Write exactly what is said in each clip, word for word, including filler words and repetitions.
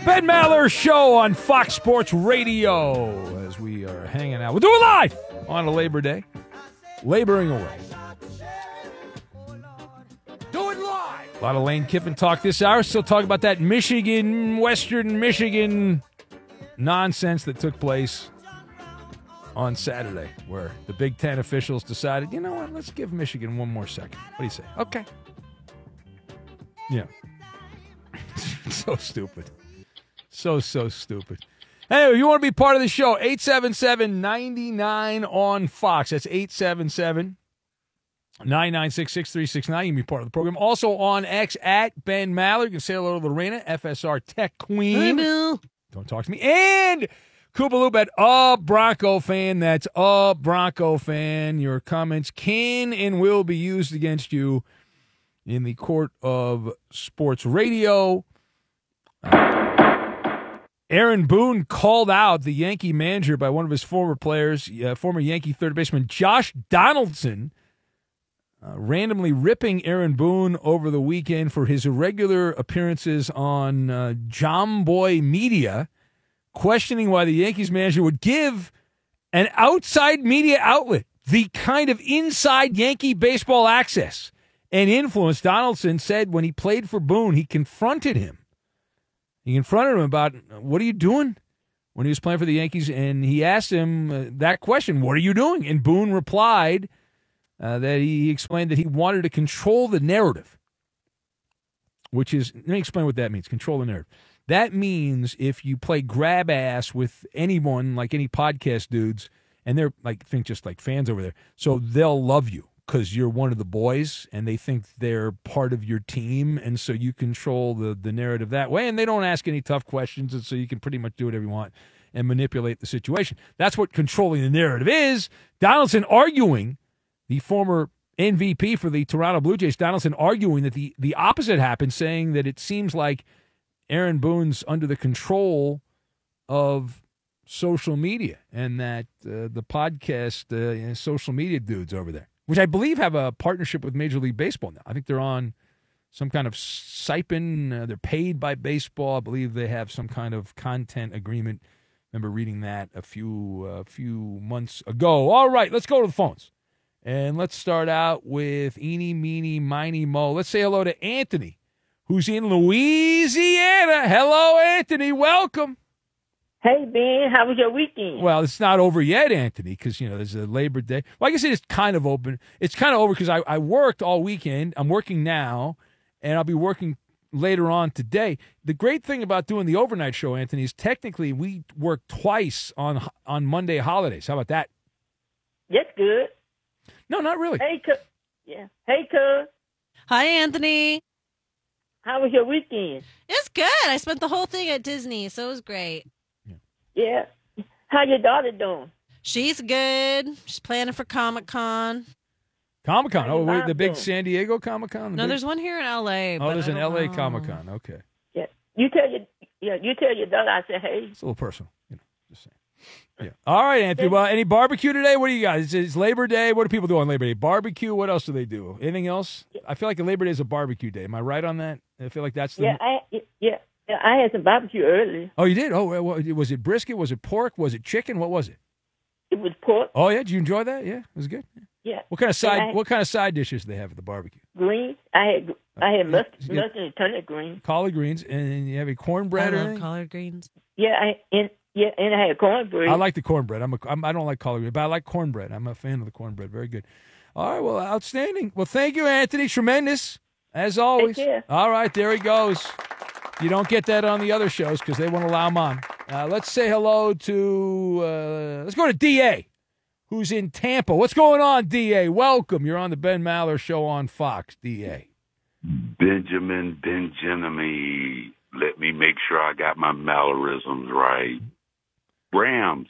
Ben Maller Show on Fox Sports Radio as we are hanging out. We'll do it live on a Labor Day. Laboring away. Do it live! A lot of Lane Kiffin talk this hour. Still talking about that Michigan, Western Michigan nonsense that took place on Saturday where the Big Ten officials decided, you know what, let's give Michigan one more second. What do you say? Okay. Yeah. So stupid. So, so stupid. Anyway, if you want to be part of the show, eight seven seven, nine nine on Fox. That's eight seven seven, nine nine six, six three six nine. You can be part of the program. Also on X, at Ben Maller. You can say hello to Lorena, F S R Tech Queen. Hi, Bill. Don't talk to me. And Koopa Loop at a Bronco fan. That's a Bronco fan. Your comments can and will be used against you in the court of sports radio. Uh, Aaron Boone called out the Yankee manager by one of his former players, uh, former Yankee third baseman Josh Donaldson, uh, randomly ripping Aaron Boone over the weekend for his irregular appearances on uh, Jomboy Media, questioning why the Yankees manager would give an outside media outlet the kind of inside Yankee baseball access and influence. Donaldson said when he played for Boone, he confronted him. He confronted him about, what are you doing when he was playing for the Yankees? And he asked him uh, that question, what are you doing? And Boone replied uh, that he explained that he wanted to control the narrative, which is, let me explain what that means, control the narrative. That means if you play grab ass with anyone, like any podcast dudes, and they're like, think just like fans over there, so they'll love you because you're one of the boys and they think they're part of your team, and so you control the, the narrative that way, and they don't ask any tough questions, and so you can pretty much do whatever you want and manipulate the situation. That's what controlling the narrative is. Donaldson arguing, the former M V P for the Toronto Blue Jays, Donaldson arguing that the, the opposite happened, saying that it seems like Aaron Boone's under the control of social media and that uh, the podcast uh, social media dudes over there, which I believe have a partnership with Major League Baseball now. I think they're on some kind of stipend. Uh, they're paid by baseball. I believe they have some kind of content agreement. Remember reading that a few uh, few months ago. All right, let's go to the phones. And let's start out with Eeny, Meeny, Miny, Mo. Let's say hello to Anthony, who's in Louisiana. Hello, Anthony. Welcome. Hey, Ben, how was your weekend? Well, it's not over yet, Anthony, because, you know, there's a Labor Day. Well, I guess it is kind of open. It's kind of over because I, I worked all weekend. I'm working now, and I'll be working later on today. The great thing about doing the overnight show, Anthony, is technically we work twice on on Monday holidays. How about that? That's good. No, not really. Hey, cuz. Yeah. Hey, cuz. Hi, Anthony. How was your weekend? It's good. I spent the whole thing at Disney, so it was great. Yeah. How your daughter doing? She's good. She's planning for Comic-Con. Comic-Con. Oh, wait, the big Awesome. San Diego Comic-Con? No, big... there's one here in L A. Oh, but there's I an don't L A know. Comic-Con. Okay. Yeah. You tell your yeah. You tell your daughter. I said, hey. It's a little personal, you know. Just saying. Yeah. All right, Anthony. Well, any barbecue today? What do you got? It's, it's Labor Day. What do people do on Labor Day? Barbecue. What else do they do? Anything else? I feel like a Labor Day is a barbecue day. Am I right on that? I feel like that's the. Yeah. I yeah. yeah I had some barbecue earlier. Oh, you did? Oh, well, was it brisket? Was it pork? Was it chicken? What was it? It was pork. Oh yeah, did you enjoy that? Yeah, it was good. Yeah. What kind of side? I, what kind of side dishes do they have at the barbecue? Greens. I had I had mustard, Yeah. mustard and turnip greens. Collard greens, and you have a cornbread. I or love anything? collard greens. Yeah. I and yeah, and I had cornbread. I like the cornbread. I'm a. I'm, I don't like collard greens, but I like cornbread. I'm a fan of the cornbread. Very good. All right. Well, outstanding. Well, thank you, Anthony. Tremendous as always. Take care. All right. There he goes. You don't get that on the other shows because they won't allow him on. Uh, let's say hello to. Uh, let's go to D A, who's in Tampa. What's going on, D A? Welcome. You're on the Ben Maller Show on Fox, D A. Benjamin Benjamin. Let me make sure I got my Mallorisms right. Rams.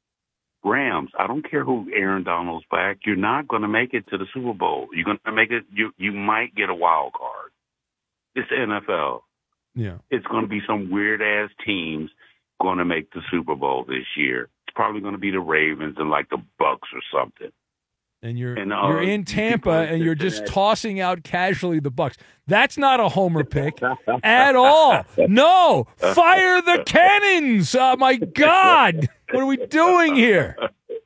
Rams. I don't care who Aaron Donald's back. You're not going to make it to the Super Bowl. You're going to make it. You you might get a wild card. It's the N F L. Yeah. It's going to be some weird ass teams going to make the Super Bowl this year. It's probably going to be the Ravens and like the Bucks or something. And you're And, uh, you're in Tampa, and you're just Cincinnati. tossing out casually the Bucks. That's not a homer pick at all. No, fire the cannons! Oh my God, what are we doing here?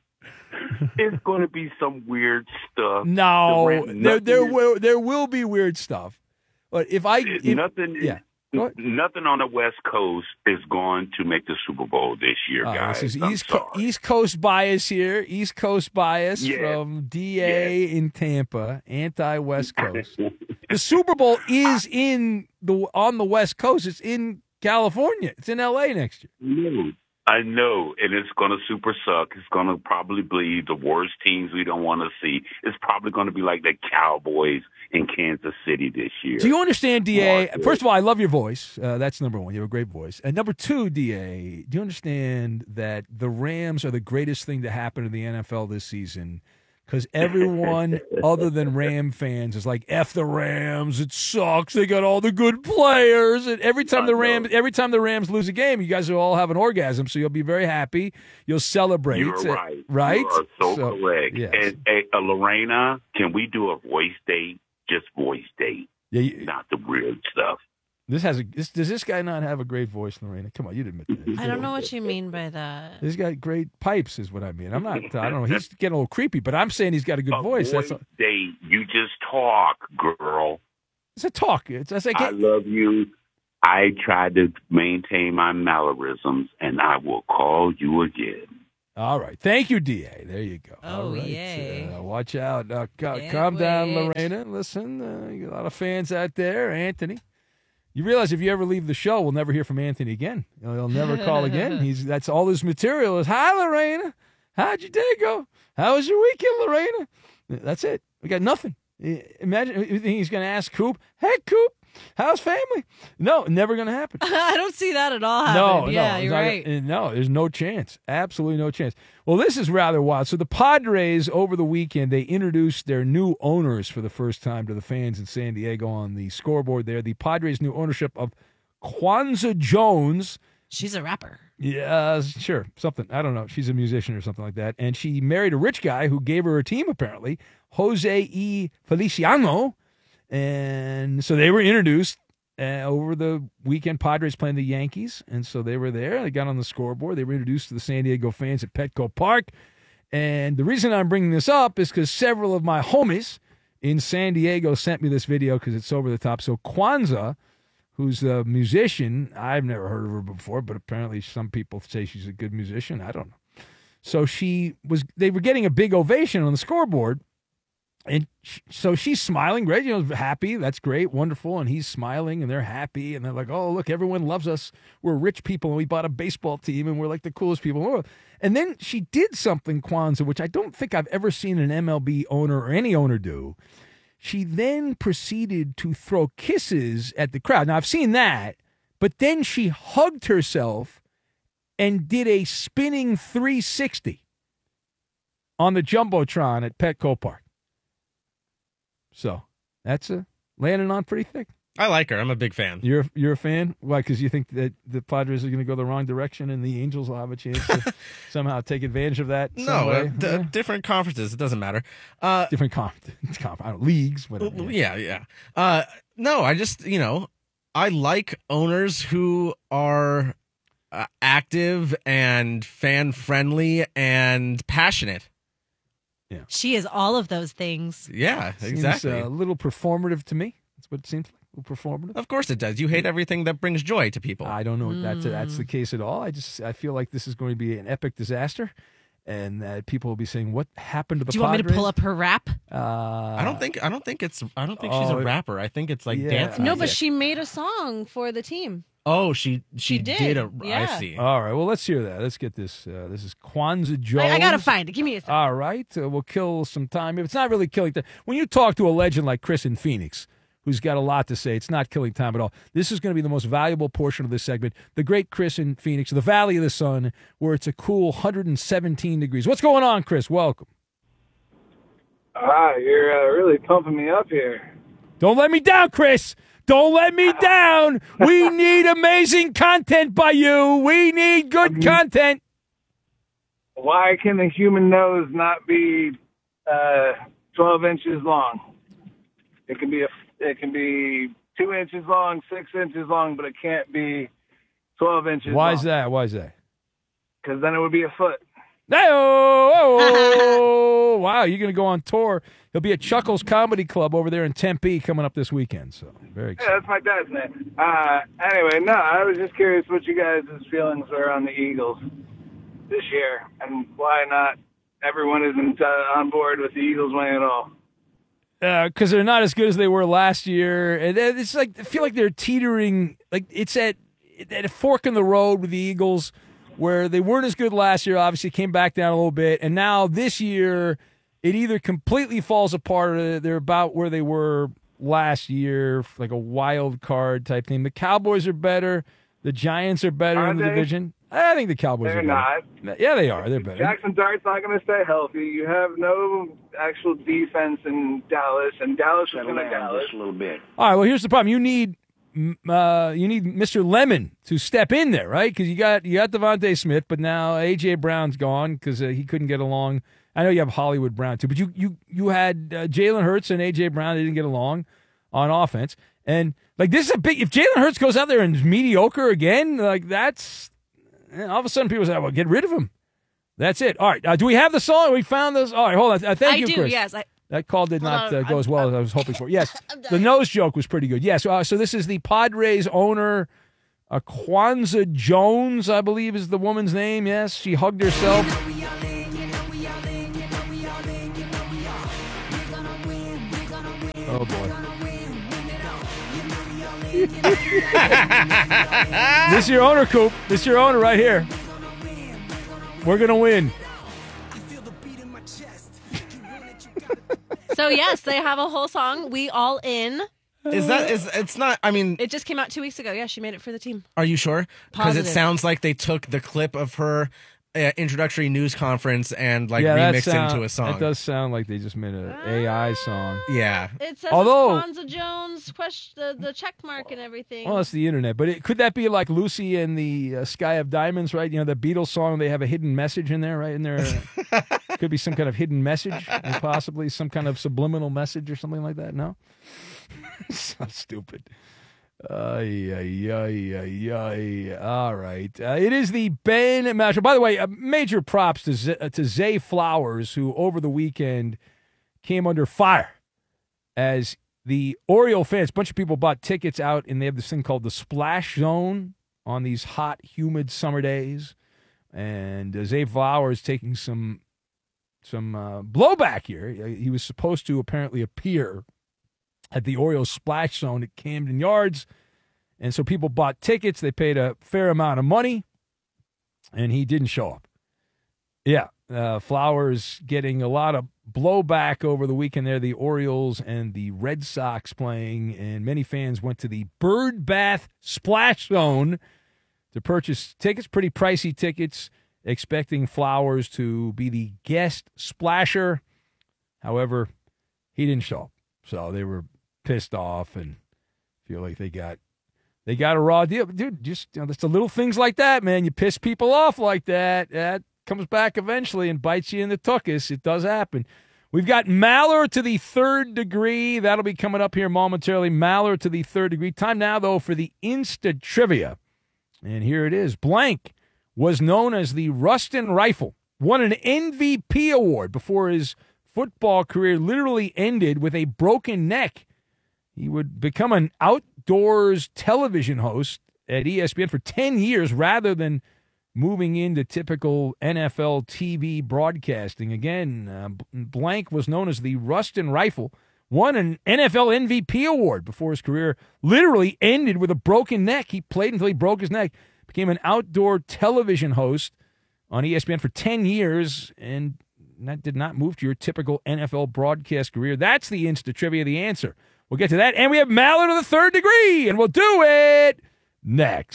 It's going to be some weird stuff. No, The Ram- there there nothing- will there will be weird stuff, but if I if, nothing. yeah. Go ahead. Nothing on the West Coast is going to make the Super Bowl this year, Oh, guys. this is I'm East, Co- sorry. East Coast bias here. East Coast bias Yeah. from D A in Tampa, anti-West Coast. The Super Bowl is in the on the West Coast. It's in California. It's in L A next year. No, I know, and it's going to super suck. It's going to probably be the worst teams we don't want to see. It's probably going to be like the Cowboys in Kansas City this year. Do you understand, D A? Mark, First of all, I love your voice. Uh, that's number one. You have a great voice. And number two, D A, do you understand that the Rams are the greatest thing to happen to the N F L this season? Because everyone other than Ram fans is like, F the Rams, it sucks. They got all the good players. And every time the Rams every time the Rams lose a game, you guys will all have an orgasm, so you'll be very happy. You'll celebrate. You're Uh, right. Right? You are so, So, correct. yes. And hey, uh, Lorena, can we do a voice date? Just voice date, Yeah, you- not the weird stuff. this has a this, does this guy not have a great voice, Lorena? Come on, you'd admit that. I don't know what you mean by that. He's got great pipes, is what I mean. I'm not. I don't know. He's getting a little creepy, but I'm saying he's got a good A voice. That's a, date. You just talk, girl. it's a talk. It's, it's like I love you. I try to maintain my mannerisms, and I will call you again. all right. Thank you, D A. There you go. Oh, all right. yay. Uh, watch out. Uh, ca- Can't calm down, wait. Lorena. Listen, uh, you got a lot of fans out there. Anthony. You realize if you ever leave the show, we'll never hear from Anthony again. He'll, he'll never call again. He's that's all his material is. Hi, Lorena. How'd your day go? How was your weekend, Lorena? That's it. We got nothing. I- Imagine you think he's going to ask Coop. Hey, Coop, how's family? No, never going to happen. I don't see that at all No, happening. yeah, no, you're not- right. uh, No, there's no chance. Absolutely no chance. Well, this is rather wild. So the Padres over the weekend, they introduced their new owners for the first time to the fans in San Diego on the scoreboard there. The Padres' new ownership of Kwanzaa Jones. She's a rapper. Yeah, sure, something. I don't know. She's a musician or something like that. And she married a rich guy who gave her a team, apparently, Jose E. Feliciano. And so they were introduced uh, over the weekend. Padres playing the Yankees, and so they were there. They got on the scoreboard. They were introduced to the San Diego fans at Petco Park. And the reason I'm bringing this up is because several of my homies in San Diego sent me this video because it's over the top. So Kwanzaa, who's a musician, I've never heard of her before, but apparently some people say she's a good musician. I don't know. So she was. They were getting a big ovation on the scoreboard. And sh- so she's smiling, great, you know, happy. That's great, wonderful. And he's smiling, and they're happy, and they're like, "Oh, look, everyone loves us. We're rich people, and we bought a baseball team, and we're like the coolest people in the world." And then she did something, Kwanzaa, which I don't think I've ever seen an M L B owner or any owner do. She then proceeded to throw kisses at the crowd. Now I've seen that, but then she hugged herself and did a spinning three sixty on the Jumbotron at Petco Park. So that's a landing on pretty thick. I like her. I'm a big fan. You're you're a fan? Why? Because you think that the Padres are going to go the wrong direction and the Angels will have a chance to somehow take advantage of that? some No, way? uh, d- Yeah. different conferences. It doesn't matter. Uh, different comp, comp I don't, leagues, whatever. yeah, yeah. Uh, no, I just you know I like owners who are uh, active and fan friendly and passionate. She is all of those things. Yeah, Seems, exactly. uh, a little performative to me. That's what it seems like. A little performative. Of course it does. You hate everything that brings joy to people. I don't know if that's that's Mm. the case at all. I just I feel like this is going to be an epic disaster, and that people will be saying, "What happened to the?" Do you want me to Padres?" pull up her rap? Uh, I don't think I don't think it's I don't think she's Oh, a rapper. I think it's like yeah. dancing. No, but music. she made a song for the team. Oh, she she, She did, a I yeah. see. All right. Well, let's hear that. Let's get this. Uh, this is Kwanzaa Jones. I, I gotta find it. Give me a second. All right. Uh, we'll kill some time. It's not really killing time. When you talk to a legend like Chris in Phoenix, who's got a lot to say, it's not killing time at all. This is going to be the most valuable portion of this segment. The great Chris in Phoenix, the Valley of the Sun, where it's a cool one hundred seventeen degrees. What's going on, Chris? Welcome. Ah, you're uh, really pumping me up here. Don't let me down, Chris. Don't let me down. We need amazing content by you. We need good content. Why can the human nose not be uh, twelve inches long. It can be a, it can be two inches long, six inches long, but it can't be twelve inches. Why long. is that? Why is that? Because then it would be a foot. Oh, oh, wow, you're going to go on tour. He'll be at Chuckles Comedy Club over there in Tempe coming up this weekend. So very excited. Yeah, that's my dad's name. Uh, anyway, no, I was just curious what you guys' feelings were on the Eagles this year, and why not everyone isn't uh, on board with the Eagles winning at all. Because uh, they're not as good as they were last year. And it's like I feel like they're teetering. Like it's at, at a fork in the road with the Eagles, where they weren't as good last year, obviously came back down a little bit, and now this year it either completely falls apart or they're about where they were last year, like a wild card type thing. The Cowboys are better. The Giants are better Are in the they? division. I think the Cowboys They're are better. not. Yeah, they are. They're better. Jackson Dart's not going to stay healthy. You have no actual defense in Dallas, and Dallas is going to Dallas. Just a little bit. All right, well, here's the problem. You need uh, you need Mister Lemon to step in there, right? Because you got you got Devontae Smith, but now A J. Brown's gone because uh, he couldn't get along. I know you have Hollywood Brown too, but you you you had uh, Jalen Hurts and A J. Brown. They didn't get along on offense, and like this is a big. If Jalen Hurts goes out there and is mediocre again, like that's all of a sudden people say, "Well, get rid of him." That's it. All right. Uh, do we have the song? We found this. All right. Hold on. Uh, thank I you, do, Chris. yes. I, That call did Hold not on, uh, go I'm- as well I'm- as I was hoping for. Yes, I'm the dying. nose joke was pretty good. Yes, uh, so this is the Padres owner, uh, Kwanzaa Jones, I believe is the woman's name. Yes, she hugged herself. Oh, boy. This is your owner, Coop. This is your owner right here. We're going to win. so, yes, they have a whole song, We All In. Is that is it's not? I mean, It just came out two weeks ago. Yeah, she made it for the team. are you sure? Because it Positive. sounds like they took the clip of her uh, introductory news conference and like yeah, that remixed sound, it into a song. That does sound like they just made an A I song. Yeah. It says Although- Kwanzaa Jones, question, the, the check mark and everything. Well, it's the internet, but it, could that be like Lucy and the uh, Sky of Diamonds, right? You know, the Beatles song, they have a hidden message in there, right? In there, could be some kind of hidden message, and possibly some kind of subliminal message or something like that. No, so stupid. Ay, ay, ay, ay, ay. All right. Uh, it is the Ben matchup. By the way, uh, major props to Z- uh, to Zay Flowers, who over the weekend came under fire as the Oriole fans. A bunch of people bought tickets out, and they have this thing called the Splash Zone on these hot, humid summer days. And uh, Zay Flowers taking some some uh, blowback here. He was supposed to apparently appear at the Orioles Splash Zone at Camden Yards. And so people bought tickets. They paid a fair amount of money, and he didn't show up. Yeah, uh, Flowers getting a lot of blowback over the weekend there. The Orioles and the Red Sox playing, and many fans went to the Bird Bath Splash Zone to purchase tickets, pretty pricey tickets, expecting Flowers to be the guest splasher. However, he didn't show up. So they were pissed off and feel like they got they got a raw deal. Dude, just you know, that's the little things like that, man. You piss people off like that, that comes back eventually and bites you in the tuchus. It does happen. We've got Maller to the third degree. That'll be coming up here momentarily. Maller to the third degree. Time now, though, for the Insta Trivia. And here it is. Blank was known as the Rustin Rifle. Won an M V P award before his football career literally ended with a broken neck. He would become an outdoors television host at E S P N for ten years rather than moving into typical N F L T V broadcasting. Again, uh, Blank was known as the Rustin Rifle, won an N F L M V P award before his career literally ended with a broken neck. He played until he broke his neck, became an outdoor television host on E S P N for ten years, and that did not move to your typical N F L broadcast career. That's the Insta Trivia, the answer. We'll get to that, and we have Maller to the third degree, and we'll do it next.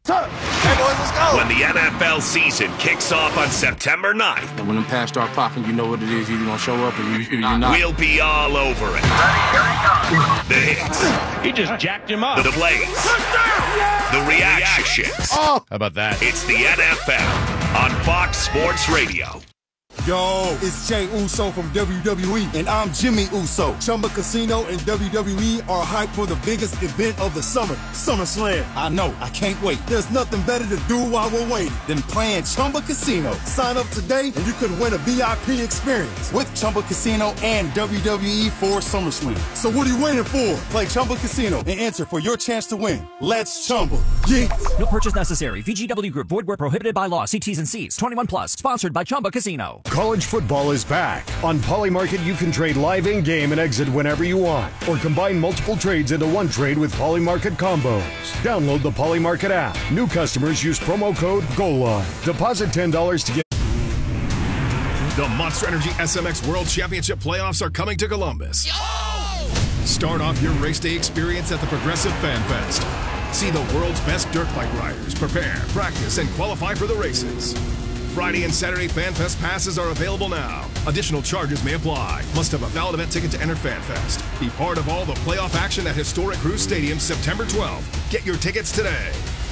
When the N F L season kicks off on September ninth, And when them pass start popping, you know what it is. You're going to show up or you, you're not. we'll be all over it. The hits, He just jacked him up. the plays, the reactions. How about that? It's the N F L on Fox Sports Radio. Yo, it's Jay Uso from W W E, and I'm Jimmy Uso. Chumba Casino and W W E are hyped for the biggest event of the summer, SummerSlam. I know, I can't wait. There's nothing better to do while we're waiting than playing Chumba Casino. Sign up today, and you could win a V I P experience with Chumba Casino and W W E for SummerSlam. So what are you waiting for? Play Chumba Casino and enter for your chance to win. Let's Chumba. Yeah. No purchase necessary. V G W Group. Void where prohibited by law. See T's and C's. twenty-one plus. Sponsored by Chumba Casino. College football is back. On Polymarket, you can trade live in-game and exit whenever you want, or combine multiple trades into one trade with Polymarket combos. Download the Polymarket app. New customers use promo code GOALLINE. Deposit ten dollars to get... The Monster Energy S M X World Championship playoffs are coming to Columbus. Start off your race day experience at the Progressive Fan Fest. See the world's best dirt bike riders prepare, practice, and qualify for the races. Friday and Saturday Fan Fest passes are available now. Additional charges may apply. Must have a valid event ticket to enter Fan Fest. Be part of all the playoff action at historic Cruise Stadium September twelfth. Get your tickets today.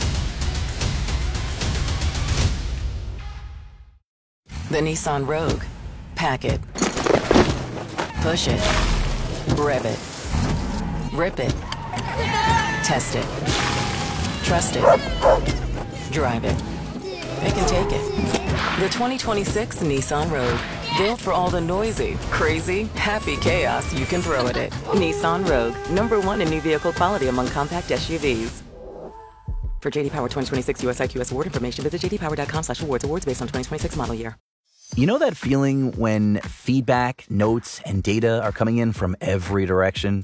The Nissan Rogue. Pack it. Push it. Rev it. Rip it. Test it. Trust it. Drive it. It can take it. The twenty twenty-six Nissan Rogue. Built for all the noisy, crazy, happy chaos you can throw at it. Nissan Rogue. Number one in new vehicle quality among compact S U Vs. For J D Power twenty twenty-six U S I Q S award information, visit j d power dot com slash awards. Awards based on twenty twenty-six model year. You know that feeling when feedback, notes, and data are coming in from every direction?